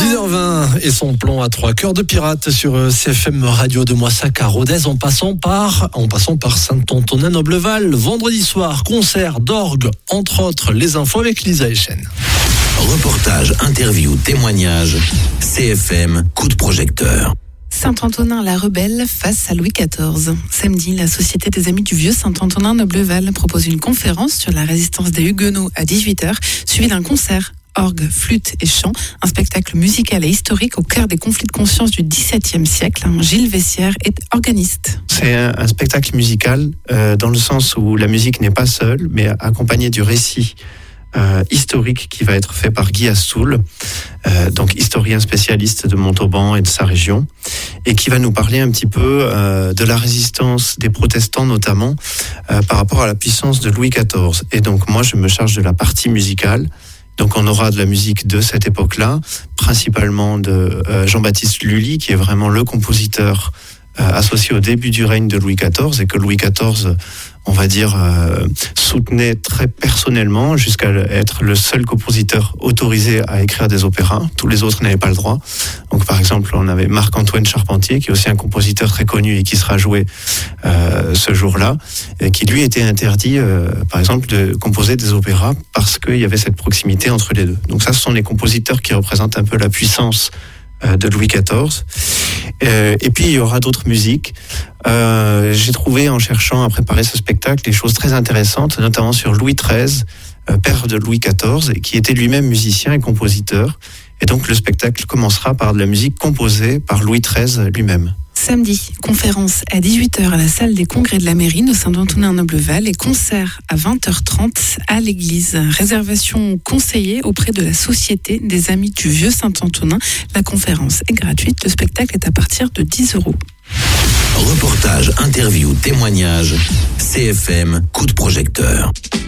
10h20 et son plan à 3 cœurs de pirate sur CFM Radio de Moissac à Rodez en passant par Saint-Antonin-Nobleval. Vendredi soir, concert d'orgue, entre autres. Les infos avec Lisa Echen. Reportage, interview, témoignage. CFM, coup de projecteur. Saint-Antonin-la-Rebelle face à Louis XIV. Samedi, la Société des Amis du Vieux Saint-Antonin-Nobleval propose une conférence sur la résistance des Huguenots à 18h, suivie d'un concert. Orgue, flûte et chant, un spectacle musical et historique au cœur des conflits de conscience du XVIIe siècle. Gilles Vessière est organiste. C'est un spectacle musical dans le sens où la musique n'est pas seule, mais accompagnée du récit historique qui va être fait par Guy Assoul, donc historien spécialiste de Montauban et de sa région, et qui va nous parler un petit peu de la résistance des protestants notamment par rapport à la puissance de Louis XIV. Et donc moi je me charge de la partie musicale. Donc on aura de la musique de cette époque-là, principalement de Jean-Baptiste Lully, qui est vraiment le compositeur associé au début du règne de Louis XIV, et que Louis XIV, on va dire, soutenait très personnellement, jusqu'à être le seul compositeur autorisé à écrire des opéras. Tous les autres n'avaient pas le droit. Donc par exemple, on avait Marc-Antoine Charpentier, qui est aussi un compositeur très connu et qui sera joué ce jour-là, et qui lui était interdit, par exemple, de composer des opéras parce qu'il y avait cette proximité entre les deux. Donc ça, ce sont les compositeurs qui représentent un peu la puissance de Louis XIV. Et puis il y aura d'autres musiques. J'ai trouvé en cherchant à préparer ce spectacle des choses très intéressantes, notamment sur Louis XIII, père de Louis XIV, et qui était lui-même musicien et compositeur. Et donc le spectacle commencera par de la musique composée par Louis XIII lui-même. Samedi, conférence à 18h à la salle des congrès de la mairie de Saint-Antonin-Nobleval et concert à 20h30 à l'église. Réservation conseillée auprès de la Société des Amis du Vieux Saint-Antonin. La conférence est gratuite, le spectacle est à partir de 10 €. Reportage, interview, témoignage. CFM, coup de projecteur.